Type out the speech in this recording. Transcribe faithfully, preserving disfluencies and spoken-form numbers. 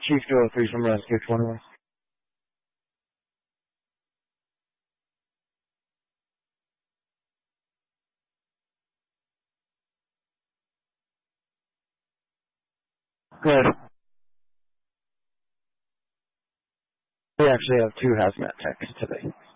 Chief two oh three from Rescue twenty-one. Good. We actually have two hazmat techs today.